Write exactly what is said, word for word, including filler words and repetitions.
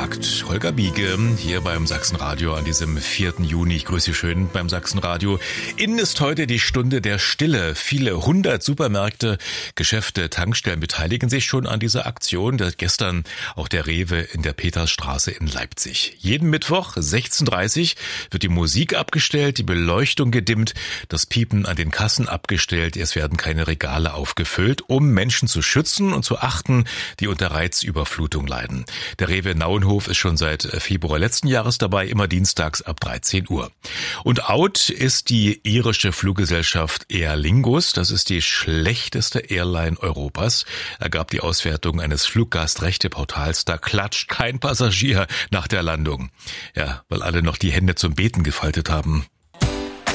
gefragt. Holger Biege hier beim Sachsenradio an diesem vierten Juni. Ich grüße Sie schön beim Sachsenradio. Innen ist heute die Stunde der Stille. Viele hundert Supermärkte, Geschäfte, Tankstellen beteiligen sich schon an dieser Aktion. Gestern auch der Rewe in der Petersstraße in Leipzig. Jeden Mittwoch sechzehn Uhr dreißig wird die Musik abgestellt, die Beleuchtung gedimmt, das Piepen an den Kassen abgestellt. Es werden keine Regale aufgefüllt, um Menschen zu schützen und zu achten, die unter Reizüberflutung leiden. Der Rewe Nauenhof ist schon seit Februar letzten Jahres dabei, immer dienstags ab dreizehn Uhr. Und out ist die irische Fluggesellschaft Aer Lingus. Das ist die schlechteste Airline Europas, ergab die Auswertung eines Fluggastrechteportals. Da klatscht kein Passagier nach der Landung. Ja, weil alle noch die Hände zum Beten gefaltet haben.